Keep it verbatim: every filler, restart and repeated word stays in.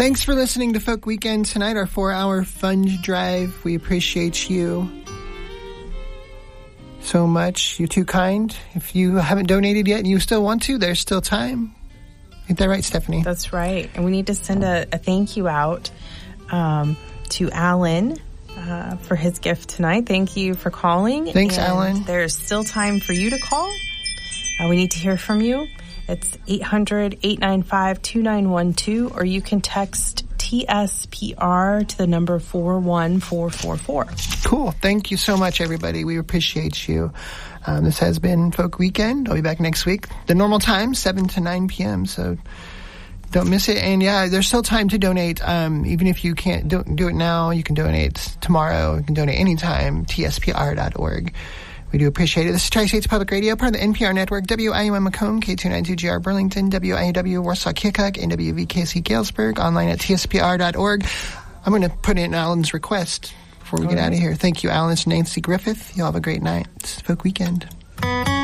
Thanks for listening to Folk Weekend tonight, our four-hour fund drive. We appreciate you so much. You're too kind. If you haven't donated yet and you still want to, there's still time. Ain't that right, Stephanie? That's right. And we need to send a, a thank you out um, to Alan uh, for his gift tonight. Thank you for calling. Thanks, and Alan. There's still time for you to call. Uh, we need to hear from you. It's eight hundred, eight nine five, two nine one two, or you can text T S P R to the number four one four four four. Cool. Thank you so much, everybody. We appreciate you. Um, this has been Folk Weekend. I'll be back next week. The normal time, seven to nine p.m., so don't miss it. And, yeah, there's still time to donate. Um, even if you can't do, do it now, you can donate tomorrow. You can donate anytime, T S P R dot org. We do appreciate it. This is Tri-States Public Radio, part of the N P R network, W I U M Macomb, K two ninety-two G R Burlington, W I A W Warsaw Keokuk, and W V K C Galesburg, online at T S P R dot org. I'm going to put in Alan's request before we get out of here. Thank you, Alan. It's Nancy Griffith. Y'all have a great night. It's Folk Weekend.